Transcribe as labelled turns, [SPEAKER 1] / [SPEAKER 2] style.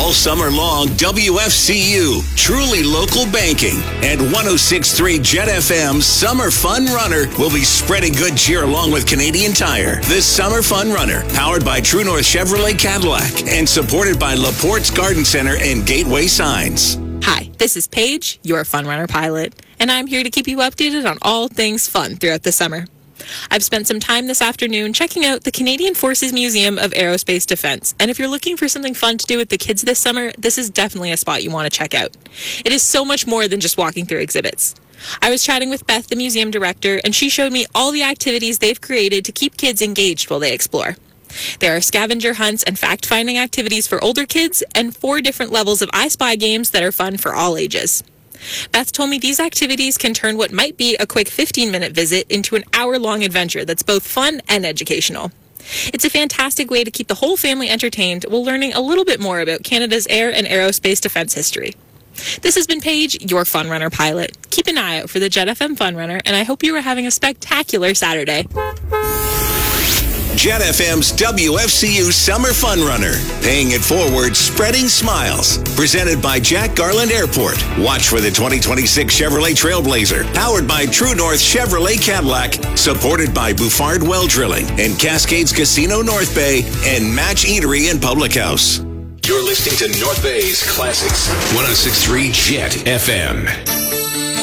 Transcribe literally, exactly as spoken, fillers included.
[SPEAKER 1] All summer long, W F C U, truly local banking, and one oh six point three Jet F M's Summer Fun Runner will be spreading good cheer along with Canadian Tire. This Summer Fun Runner, powered by True North Chevrolet Cadillac and supported by LaPorte's Garden Center and Gateway Signs.
[SPEAKER 2] Hi, this is Paige, your Fun Runner pilot, and I'm here to keep you updated on all things fun throughout the summer. I've spent some time this afternoon checking out the Canadian Forces Museum of Aerospace Defense, and if you're looking for something fun to do with the kids this summer, this is definitely a spot you want to check out. It is so much more than just walking through exhibits. I was chatting with Beth, the museum director, and she showed me all the activities they've created to keep kids engaged while they explore. There are scavenger hunts and fact-finding activities for older kids, and four different levels of I Spy games that are fun for all ages. Beth told me these activities can turn what might be a quick fifteen-minute visit into an hour-long adventure that's both fun and educational. It's a fantastic way to keep the whole family entertained while learning a little bit more about Canada's air and aerospace defense history. This has been Paige, your Fun Runner pilot. Keep an eye out for the Jet F M Fun Runner, and I hope you are having a spectacular Saturday.
[SPEAKER 1] Jet F M's W F C U Summer Fun Runner. Paying it forward, spreading smiles. Presented by Jack Garland Airport. Watch for the twenty twenty-six Chevrolet Trailblazer. Powered by True North Chevrolet Cadillac. Supported by Bouffard Well Drilling and Cascades Casino North Bay and Match Eatery and Public House.
[SPEAKER 3] You're listening to North Bay's Classics. one oh six point three Jet F M.